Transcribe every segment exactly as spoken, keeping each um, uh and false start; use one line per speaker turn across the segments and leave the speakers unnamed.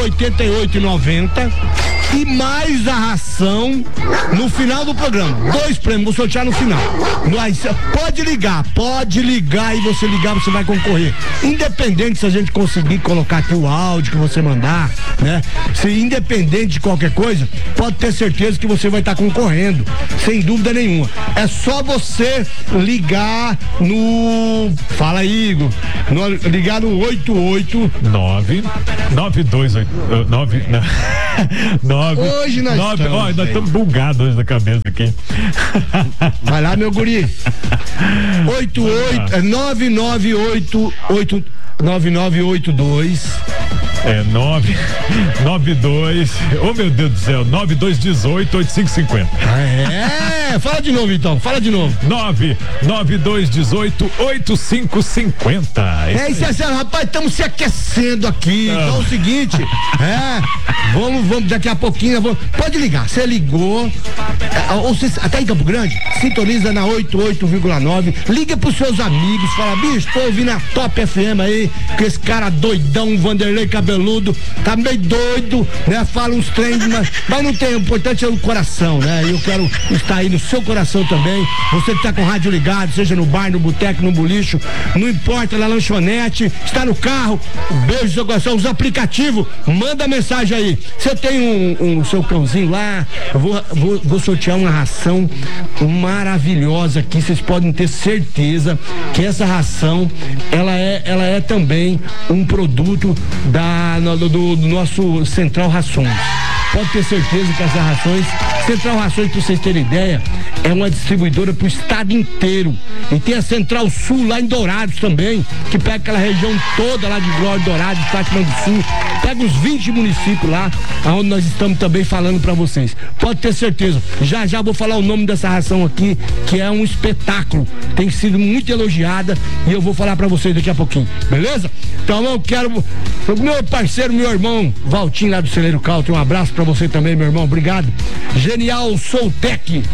oitenta e oito e noventa e mais a ração no final do programa. Dois prêmios, vou sortear no final. Mas pode ligar, pode ligar e você ligar, você vai concorrer. Independente se a gente conseguir colocar aqui o áudio que você mandar, né? Se independente de qualquer coisa, pode ter certeza que você vai estar concorrendo, sem dúvida nenhuma. É só você ligar no... Fala aí, Igor. No, ligar no oito oito
nove nove dois oito nove nove
Hoje nós
nove,
estamos.
Ó, nós estamos bugados hoje na cabeça aqui.
Vai lá, meu guri. oito oito nove nove oito oito nove nove oito dois
É nove nove dois, oh meu Deus do céu, nove dois um oito oito cinco cinco zero.
É, fala de novo então, fala de novo.
nove nove dois um oito oito cinco cinco zero.
É isso aí, rapaz, estamos se aquecendo aqui.
Não.
Então é o seguinte, é, vamos, vamos, daqui a pouquinho, vamos, pode ligar, você ligou, é, ou você, até em Campo Grande, sintoniza na oitenta e oito vírgula nove, liga pros seus amigos, fala, bicho, tô ouvindo a Top F M aí, com esse cara doidão, Vanderlei Cabeludo, tá meio doido, né, fala uns treinos, mas, mas não tem, o importante é o coração, né, eu quero estar aí no seu coração também, você que tá com o rádio ligado, seja no bar, no boteco, no bolicho, não importa, na lanchonete, está no carro, beijo no seu coração, os aplicativos, manda mensagem aí, você tem um, um seu cãozinho lá, eu vou, vou, vou sortear uma ração maravilhosa aqui, vocês podem ter certeza que essa ração, ela é, ela é também um produto da, do, do, do nosso Central Rações. Pode ter certeza que essas rações, Central Rações, pra vocês terem ideia, é uma distribuidora pro estado inteiro. E tem a Central Sul lá em Dourados também, que pega aquela região toda lá de Glória, Dourados, Fátima do Sul. Pega uns vinte municípios lá, onde nós estamos também falando pra vocês. Pode ter certeza. Já já vou falar o nome dessa ração aqui, que é um espetáculo. Tem sido muito elogiada e eu vou falar pra vocês daqui a pouquinho. Beleza? Então eu quero, meu parceiro, meu irmão, Valtinho lá do Celeiro Calto, um abraço pra você também, meu irmão. Obrigado. Genial Soultec.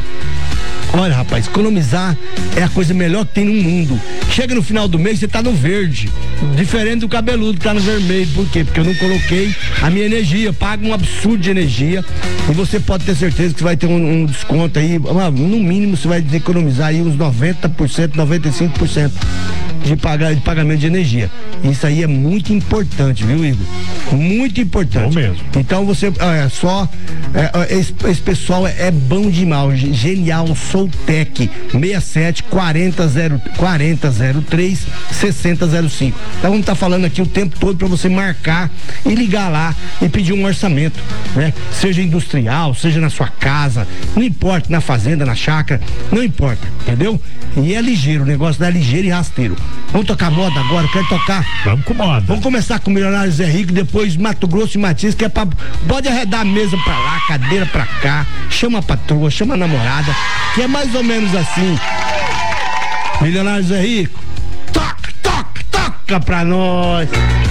Olha, rapaz, economizar é a coisa melhor que tem no mundo. Chega no final do mês, você tá no verde. Diferente do cabeludo que tá no vermelho. Por quê? Porque eu não coloquei a minha energia. Paga um absurdo de energia. E você pode ter certeza que vai ter um, um desconto aí. No mínimo, você vai economizar aí uns noventa por cento, noventa e cinco por cento de, pagar, de pagamento de energia. Isso aí é muito importante, viu, Igor? Muito importante.
Bom mesmo.
Então você, é só, é, esse, esse pessoal é, é bom demais. Genial Soultec, sessenta e sete, quarenta, zero, quarenta, zero três, sessenta, zero cinco. Então vamos estar tá falando aqui o tempo todo para você marcar e ligar lá e pedir um orçamento, né? Seja industrial, seja na sua casa, não importa, na fazenda, na chácara, não importa, entendeu? E é ligeiro, o negócio é ligeiro e rasteiro. Vamos tocar moda agora, eu quero tocar.
Vamos com moda.
Vamos começar com o Milionário Zé Rico, depois Mato Grosso e Matias, que é pra, pode arredar a mesa pra lá, cadeira pra cá, chama a patroa, chama a namorada, que é mais ou menos assim. Milionário Zé Rico, toca, toca, toca pra nós.